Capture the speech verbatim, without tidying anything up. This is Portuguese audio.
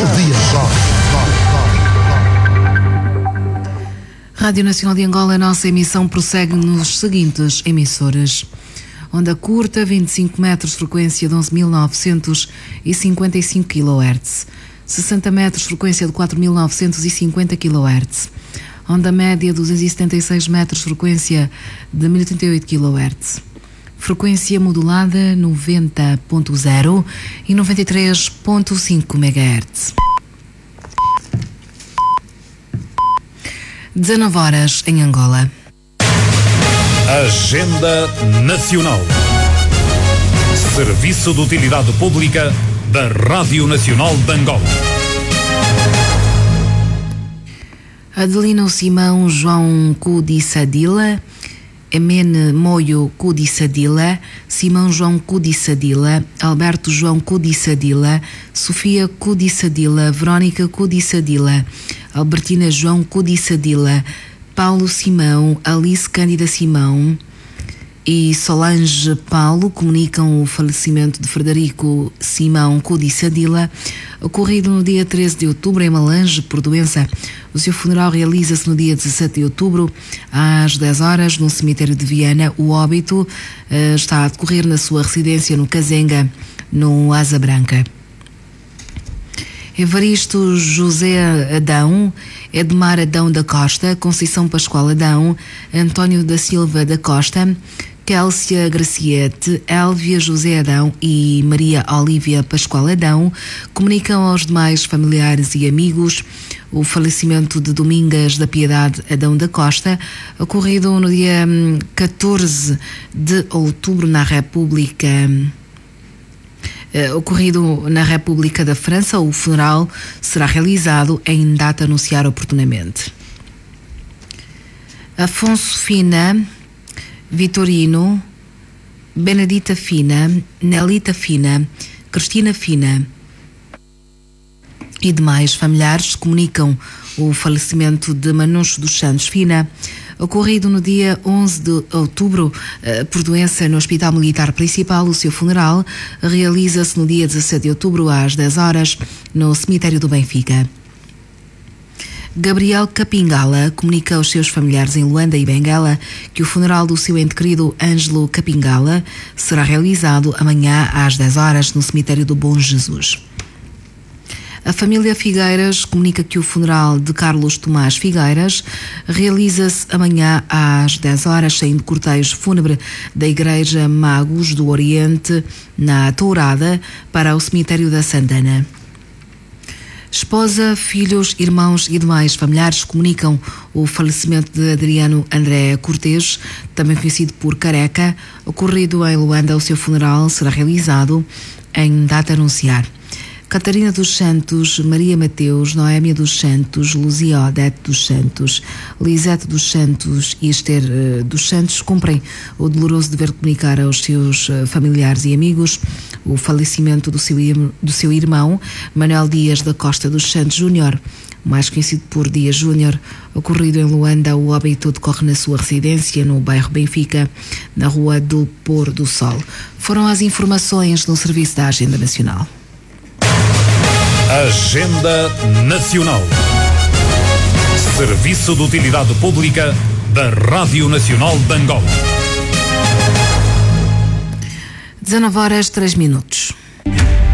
dia. Rádio Nacional de Angola, a nossa emissão prossegue nos seguintes emissoras. Onda curta, vinte e cinco metros, frequência de onze mil novecentos e cinquenta e cinco quilohertz. sessenta metros, frequência de quatro mil novecentos e cinquenta quilohertz. Onda média, duzentos e setenta e seis metros, frequência de mil e oitenta e oito quilohertz. Frequência modulada noventa ponto zero e noventa e três ponto cinco megahertz. dezenove horas em Angola. Agenda Nacional. Serviço de Utilidade Pública da Rádio Nacional de Angola. Adelino Simão João Cudissadila, Emene Moio Cudissadila, Simão João Cudissadila, Alberto João Cudissadila, Sofia Cudissadila, Verónica Cudissadila, Albertina João Cudissadila, Paulo Simão, Alice Cândida Simão e Solange Paulo comunicam o falecimento de Frederico Simão Cudissadila, ocorrido no dia treze de outubro em Malange por doença. O seu funeral realiza-se no dia dezassete de outubro às dez horas no cemitério de Viana. O óbito uh, está a decorrer na sua residência no Cazenga, no Asa Branca. Evaristo José Adão, Edmar Adão da Costa, Conceição Pascoal Adão, António da Silva da Costa, Kélcia Graciete, Elvia José Adão e Maria Olívia Pascoal Adão comunicam aos demais familiares e amigos o falecimento de Domingas da Piedade Adão da Costa, ocorrido no dia catorze de outubro na República Uh, ocorrido na República da França. O funeral será realizado em data a anunciar oportunamente. Afonso Fina, Vitorino, Benedita Fina, Nelita Fina, Cristina Fina e demais familiares comunicam o falecimento de Manuncho dos Santos Fina, ocorrido no dia onze de outubro por doença no Hospital Militar Principal. O seu funeral realiza-se no dia dezassete de outubro às dez horas no cemitério do Benfica. Gabriel Capingala comunica aos seus familiares em Luanda e Benguela que o funeral do seu ente querido Ângelo Capingala será realizado amanhã às dez horas no cemitério do Bom Jesus. A família Figueiras comunica que o funeral de Carlos Tomás Figueiras realiza-se amanhã às dez horas, saindo cortejo fúnebre da Igreja Magos do Oriente, na Tourada, para o cemitério da Santana. Esposa, filhos, irmãos e demais familiares comunicam o falecimento de Adriano André Cortes, também conhecido por Careca, ocorrido em Luanda. O seu funeral será realizado em data a anunciar. Catarina dos Santos, Maria Mateus, Noémia dos Santos, Luzia Odete dos Santos, Lisete dos Santos e Esther uh, dos Santos cumprem o doloroso dever de comunicar aos seus uh, familiares e amigos o falecimento do seu, do seu irmão, Manuel Dias da Costa dos Santos Júnior, mais conhecido por Dias Júnior, ocorrido em Luanda. O óbito decorre na sua residência no bairro Benfica, na rua do Pôr do Sol. Foram as informações no serviço da Agenda Nacional. Agenda Nacional. Serviço de Utilidade Pública da Rádio Nacional de Angola. dezenove horas, três minutos.